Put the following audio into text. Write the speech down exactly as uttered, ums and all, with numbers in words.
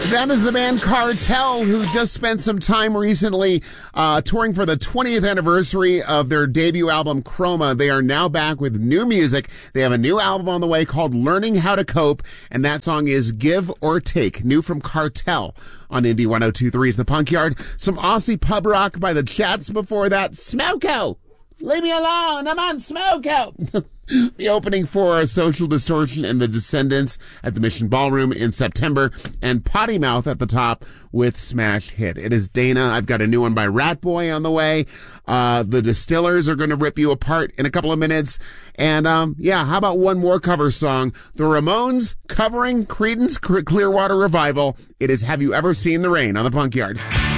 That is the band Cartel, who just spent some time recently uh, touring for the twentieth anniversary of their debut album, Chroma. They are now back with new music. They have a new album on the way called Learning How to Cope, and that song is Give or Take, new from Cartel on Indie one oh two point three's The Punk Yard. Some Aussie pub rock by the Chats before that. Smoko! Leave me alone! I'm on Smoko! The opening for Social Distortion and the Descendants at the Mission Ballroom in September, and Potty Mouth at the top with Smash Hit. It is Dana. I've got a new one by Ratboy on the way. Uh, the Distillers are going to rip you apart in a couple of minutes. And, um, yeah, how about one more cover song? The Ramones covering Creedence Clearwater Revival. It is Have You Ever Seen the Rain on the Punk Yard.